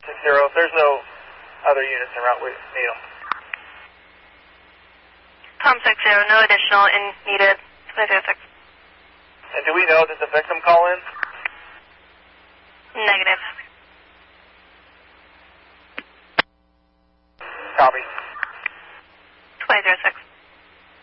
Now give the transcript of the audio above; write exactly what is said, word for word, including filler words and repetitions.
six zero, if there's no other units en route, we need them. Com six zero, no additional in needed. five zero six. And do we know, did the victim call in? Negative.